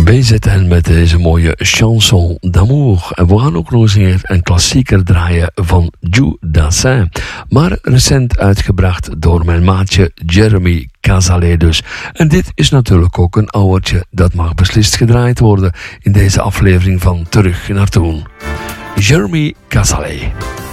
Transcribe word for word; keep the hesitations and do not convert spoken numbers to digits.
B Z N met deze mooie chanson d'amour. En we gaan ook nog eens een klassieker draaien van Jules Dassin. Maar recent uitgebracht door mijn maatje Jeremy Cazalet dus. En dit is natuurlijk ook een ouwertje dat mag beslist gedraaid worden in deze aflevering van Terug naar Toen. Jeremy Cazalet.